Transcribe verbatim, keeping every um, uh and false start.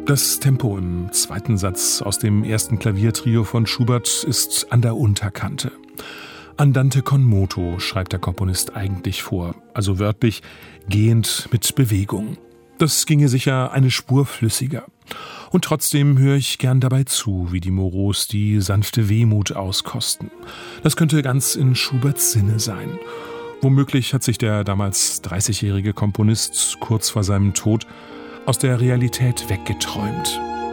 Das Tempo im zweiten Satz aus dem ersten Klaviertrio von Schubert ist an der Unterkante. Andante con moto schreibt der Komponist eigentlich vor, also wörtlich gehend mit Bewegung. Das ginge sicher eine Spur flüssiger. Und trotzdem höre ich gern dabei zu, wie die Moreaus die sanfte Wehmut auskosten. Das könnte ganz in Schuberts Sinne sein. Womöglich hat sich der damals dreißigjährige Komponist kurz vor seinem Tod aus der Realität weggeträumt.